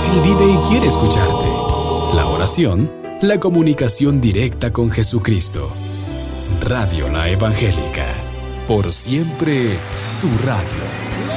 Él vive y quiere escucharte. La oración, la comunicación directa con Jesucristo. Radio La Evangélica. Por siempre, tu radio.